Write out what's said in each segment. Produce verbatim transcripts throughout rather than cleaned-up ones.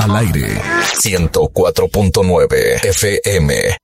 al aire. ciento cuatro punto nueve F M.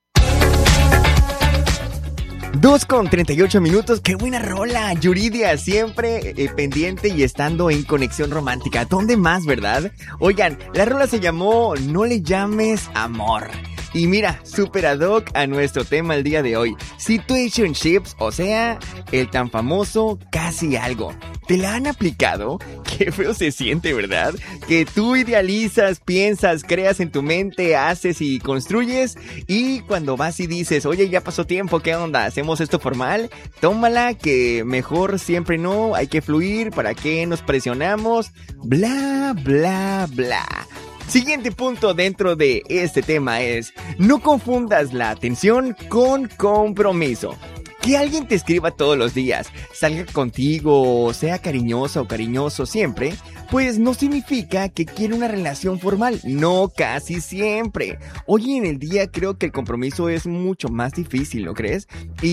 dos con treinta y ocho minutos, qué buena rola. Yuridia, siempre eh, pendiente y estando en conexión romántica. ¿Dónde más, verdad? Oigan, la rola se llamó No le llames amor. Y mira, super ad hoc a nuestro tema el día de hoy. Situationships, o sea, el tan famoso casi algo. ¿Te la han aplicado? Qué feo se siente, ¿verdad? Que tú idealizas, piensas, creas en tu mente, haces y construyes. Y cuando vas y dices, oye, ya pasó tiempo, ¿qué onda? ¿Hacemos esto formal? Tómala, que mejor siempre no, hay que fluir, ¿para qué nos presionamos? Bla, bla, bla. Siguiente punto dentro de este tema es, no confundas la atención con compromiso. Que alguien te escriba todos los días, salga contigo, sea cariñosa o cariñoso siempre, pues no significa que quiere una relación formal, no casi siempre. Hoy en el día creo que el compromiso es mucho más difícil, ¿no crees?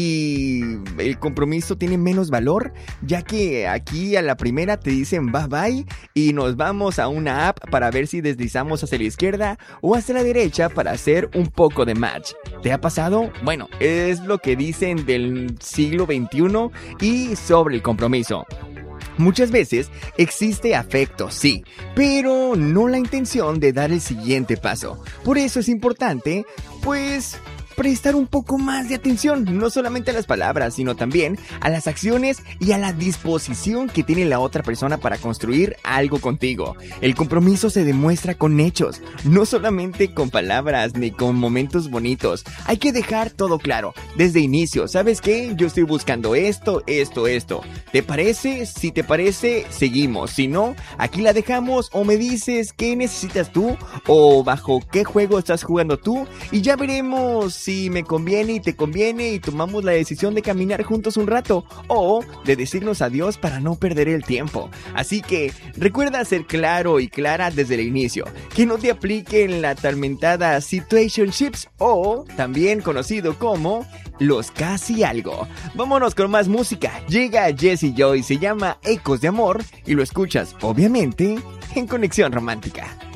Y el compromiso tiene menos valor, ya que aquí a la primera te dicen bye bye y nos vamos a una app para ver si deslizamos hacia la izquierda o hacia la derecha para hacer un poco de match. ¿Te ha pasado? Bueno, es lo que dicen del siglo veintiuno y sobre el compromiso. Muchas veces existe afecto, sí, pero no la intención de dar el siguiente paso. Por eso es importante, pues, prestar un poco más de atención, no solamente a las palabras, sino también a las acciones y a la disposición que tiene la otra persona para construir algo contigo. El compromiso se demuestra con hechos, no solamente con palabras ni con momentos bonitos. Hay que dejar todo claro, desde inicio. ¿Sabes qué? Yo estoy buscando esto, esto, esto. ¿Te parece? Si te parece, seguimos. Si no, aquí la dejamos o me dices qué necesitas tú o bajo qué juego estás jugando tú y ya veremos si me conviene y te conviene y tomamos la decisión de caminar juntos un rato o de decirnos adiós para no perder el tiempo. Así que recuerda ser claro y clara desde el inicio, que no te apliquen la tormentada situationships o también conocido como los casi algo. Vámonos con más música. Llega Jessie Joy, se llama Ecos de Amor y lo escuchas obviamente en Conexión Romántica.